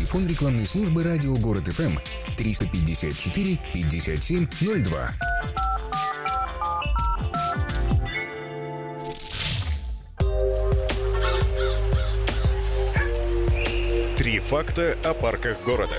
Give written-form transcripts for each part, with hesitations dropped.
Телефон рекламной службы «Радио Город ФМ» 354 57 02. Три факта о парках города.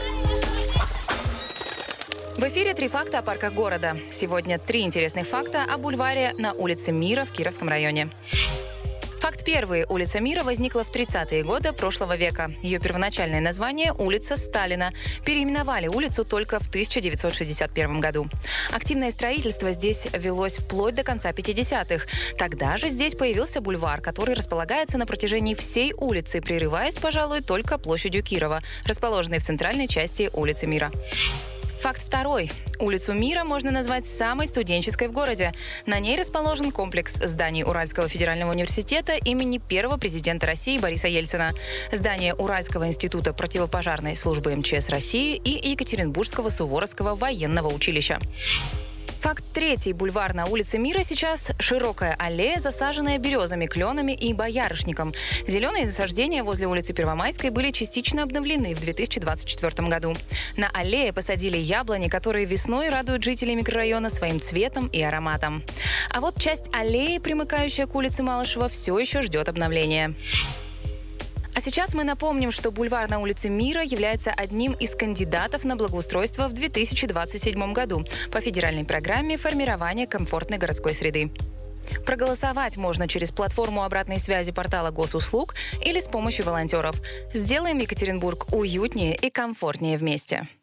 В эфире «Три факта о парках города». Сегодня 3 интересных факта о бульваре на улице Мира в Кировском районе. Факт первый. Улица Мира возникла в 30-е годы прошлого века. Ее первоначальное название – улица Сталина. Переименовали улицу только в 1961 году. Активное строительство здесь велось вплоть до конца 50-х. Тогда же здесь появился бульвар, который располагается на протяжении всей улицы, прерываясь, пожалуй, только площадью Кирова, расположенной в центральной части улицы Мира. Факт второй. Улицу Мира можно назвать самой студенческой в городе. На ней расположен комплекс зданий Уральского федерального университета имени первого президента России Бориса Ельцина, здание Уральского института противопожарной службы МЧС России и Екатеринбургского Суворовского военного училища. Факт третий. Бульвар на улице Мира сейчас широкая аллея, засаженная березами, кленами и боярышником. Зеленые насаждения возле улицы Первомайской были частично обновлены в 2024 году. На аллее посадили яблони, которые весной радуют жителей микрорайона своим цветом и ароматом. А вот часть аллеи, примыкающая к улице Малышева, все еще ждет обновления. А сейчас мы напомним, что бульвар на улице Мира является одним из кандидатов на благоустройство в 2027 году по федеральной программе формирования комфортной городской среды. Проголосовать можно через платформу обратной связи портала госуслуг или с помощью волонтеров. Сделаем Екатеринбург уютнее и комфортнее вместе.